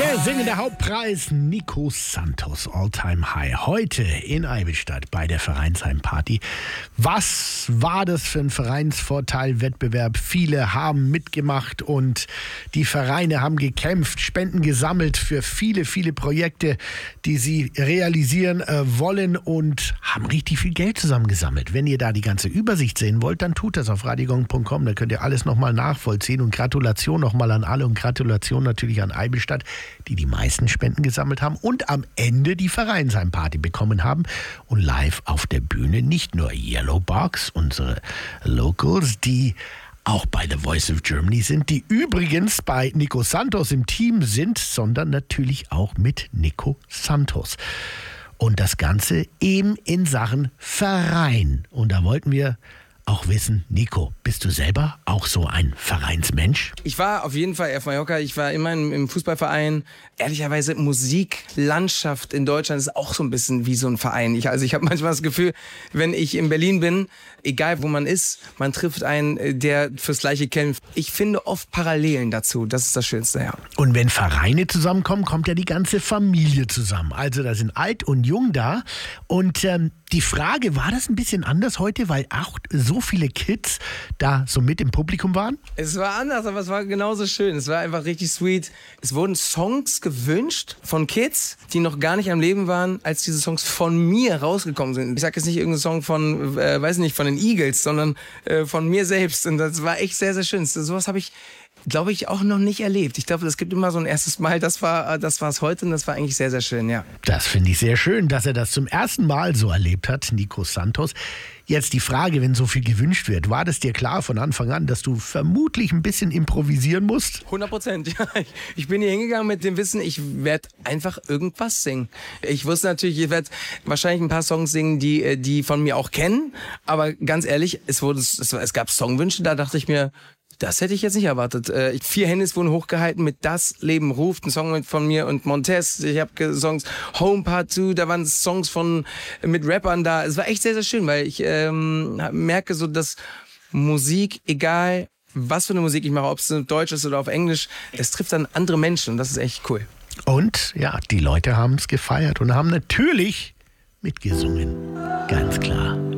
Der singende Hauptpreis Nico Santos, All-Time High. Heute in Eibenstadt bei der Vereinsheimparty. Was war das für ein Vereinsvorteil-Wettbewerb? Viele haben mitgemacht und die Vereine haben gekämpft, Spenden gesammelt für viele, viele Projekte, die sie realisieren wollen und haben richtig viel Geld zusammengesammelt. Wenn ihr da die ganze Übersicht sehen wollt, dann tut das auf radiogong.com. Da könnt ihr alles nochmal nachvollziehen. Und Gratulation nochmal an alle und Gratulation natürlich an Eibenstadt, die meisten Spenden gesammelt haben und am Ende die Vereinsheimparty bekommen haben. Und live auf der Bühne nicht nur Yellowbox, unsere Locals, die auch bei The Voice of Germany sind, die übrigens bei Nico Santos im Team sind, sondern natürlich auch mit Nico Santos. Und das Ganze eben in Sachen Verein. Und da wollten wir auch wissen, Nico, bist du selber auch so ein Vereinsmensch? Ich war auf jeden Fall auf Mallorca, ich war immer im Fußballverein. Ehrlicherweise, Musiklandschaft in Deutschland ist auch so ein bisschen wie so ein Verein. Ich habe manchmal das Gefühl, wenn ich in Berlin bin, egal wo man ist, man trifft einen, der fürs Gleiche kämpft. Ich finde oft Parallelen dazu, das ist das Schönste, ja. Und wenn Vereine zusammenkommen, kommt ja die ganze Familie zusammen. Also da sind alt und jung da. Und die Frage, war das ein bisschen anders heute, weil auch so viele Kids da so mit im Publikum waren? Es war anders, aber es war genauso schön. Es war einfach richtig sweet. Es wurden Songs gewünscht von Kids, die noch gar nicht am Leben waren, als diese Songs von mir rausgekommen sind. Ich sage jetzt nicht irgendeinen Song von, weiß nicht, von den Eagles, sondern von mir selbst. Und das war echt sehr, sehr schön. Sowas habe ich, glaube ich, auch noch nicht erlebt. Ich glaube, es gibt immer so ein erstes Mal. Das war es heute und das war eigentlich sehr, sehr schön, ja. Das finde ich sehr schön, dass er das zum ersten Mal so erlebt hat, Nico Santos. Jetzt die Frage, wenn so viel gewünscht wird, war das dir klar von Anfang an, dass du vermutlich ein bisschen improvisieren musst? 100%, ja. Ich bin hier hingegangen mit dem Wissen, ich werde einfach irgendwas singen. Ich wusste natürlich, ich werde wahrscheinlich ein paar Songs singen, die von mir auch kennen. Aber ganz ehrlich, es gab Songwünsche, da dachte ich mir, das hätte ich jetzt nicht erwartet. 4 Handys wurden hochgehalten mit Das Leben ruft, ein Song von mir und Montez. Ich habe Songs Home Part 2, da waren Songs mit Rappern da. Es war echt sehr, sehr schön, weil ich merke so, dass Musik, egal was für eine Musik ich mache, ob es Deutsch ist oder auf Englisch, es trifft dann andere Menschen und das ist echt cool. Und ja, die Leute haben es gefeiert und haben natürlich mitgesungen. Ganz klar.